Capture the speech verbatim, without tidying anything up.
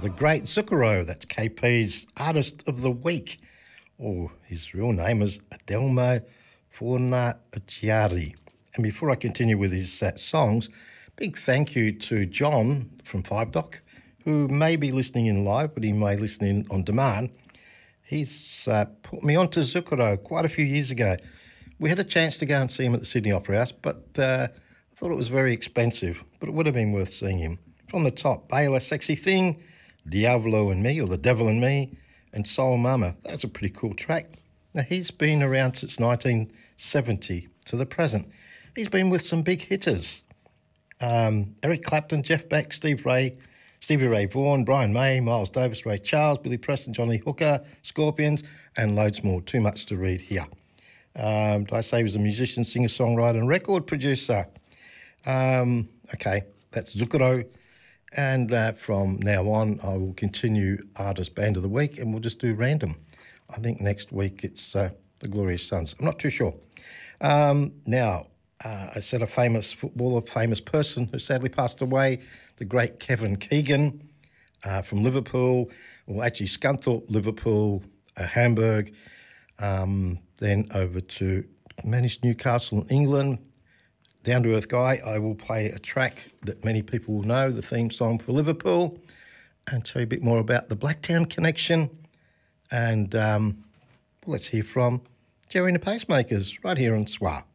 the great Zucchero. That's K P's Artist of the Week. Or his real name is Adelmo Fornaciari. And before I continue with his uh, songs, big thank you to John from Five Doc, who may be listening in live, but he may listen in on demand. He's uh, put me onto Zucchero quite a few years ago. We had a chance to go and see him at the Sydney Opera House, but uh, I thought it was very expensive, but it would have been worth seeing him. From the top, Baila Sexy Thing, Diavolo and Me, or The Devil and Me, and Soul Mama. That's a pretty cool track. Now, he's been around since nineteen seventy to the present. He's been with some big hitters. Um, Eric Clapton, Jeff Beck, Steve Ray, Stevie Ray Vaughan, Brian May, Miles Davis, Ray Charles, Billy Preston, Johnny Hooker, Scorpions, and loads more. Too much to read here. Um, I say he was a musician, singer, songwriter, and record producer. Um, okay, that's Zucchero. And uh, from now on, I will continue Artist Band of the Week, and we'll just do random. I think next week it's uh, the Glorious Sons. I'm not too sure. Um, now, uh, I said a famous footballer, famous person who sadly passed away, the great Kevin Keegan uh, from Liverpool, well, actually Scunthorpe, Liverpool, uh, Hamburg, um, then over to managed Newcastle in England. Down-to-earth guy. I will play a track that many people will know, the theme song for Liverpool, and tell you a bit more about the Blacktown connection. And um, let's hear from Jerry and the Pacemakers right here on S W R.